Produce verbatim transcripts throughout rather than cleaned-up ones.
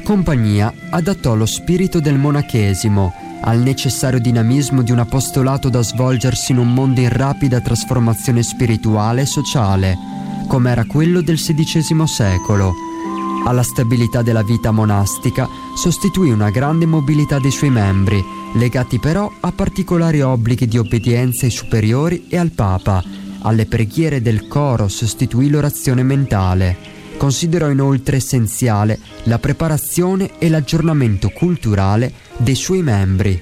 la compagnia adattò lo spirito del monachesimo al necessario dinamismo di un apostolato da svolgersi in un mondo in rapida trasformazione spirituale e sociale, come era quello del sedicesimo secolo. Alla stabilità della vita monastica sostituì una grande mobilità dei suoi membri, legati però a particolari obblighi di obbedienza ai superiori e al Papa. Alle preghiere del coro sostituì l'orazione mentale. Considerò inoltre essenziale la preparazione e l'aggiornamento culturale dei suoi membri.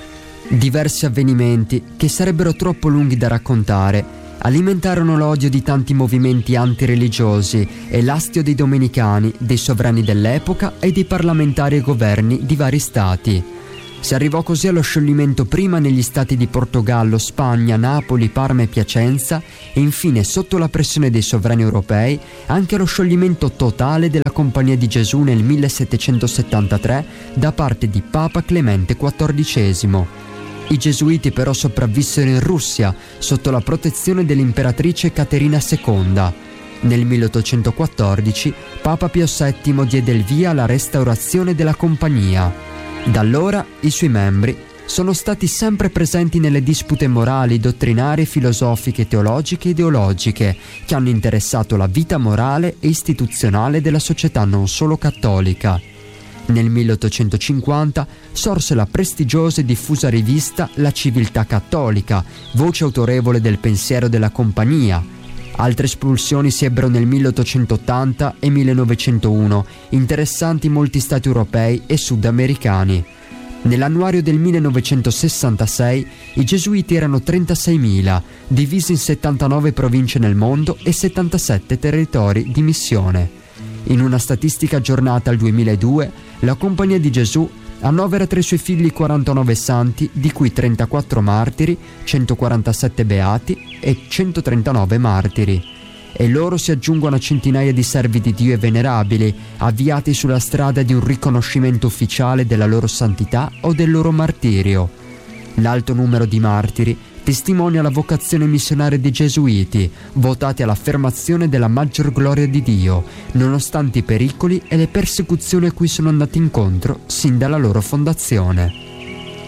Diversi avvenimenti, che sarebbero troppo lunghi da raccontare, alimentarono l'odio di tanti movimenti antireligiosi e l'astio dei domenicani, dei sovrani dell'epoca e dei parlamentari e governi di vari stati. Si arrivò così allo scioglimento prima negli stati di Portogallo, Spagna, Napoli, Parma e Piacenza e infine, sotto la pressione dei sovrani europei, anche allo scioglimento totale della Compagnia di Gesù nel millesettecentosettantatré da parte di Papa Clemente quattordicesimo. I gesuiti però sopravvissero in Russia sotto la protezione dell'imperatrice Caterina seconda. Nel milleottocentoquattordici Papa Pio settimo diede il via alla restaurazione della compagnia. Da allora i suoi membri sono stati sempre presenti nelle dispute morali, dottrinarie, filosofiche, teologiche e ideologiche che hanno interessato la vita morale e istituzionale della società non solo cattolica. Nel milleottocentocinquanta sorse la prestigiosa e diffusa rivista La Civiltà Cattolica, voce autorevole del pensiero della compagnia. Altre espulsioni si ebbero nel milleottocentottanta e millenovecentouno, interessanti molti stati europei e sudamericani. Nell'annuario del millenovecentosessantasei i gesuiti erano trentaseimila, divisi in settantanove province nel mondo e settantasette territori di missione. In una statistica aggiornata al duemiladue, la Compagnia di Gesù annovera tra i suoi figli quarantanove santi, di cui trentaquattro martiri, centoquarantasette beati e centotrentanove martiri. E loro si aggiungono a centinaia di servi di Dio e venerabili, avviati sulla strada di un riconoscimento ufficiale della loro santità o del loro martirio. L'alto numero di martiri testimonia la vocazione missionaria dei gesuiti, votati all'affermazione della maggior gloria di Dio, nonostante i pericoli e le persecuzioni a cui sono andati incontro sin dalla loro fondazione.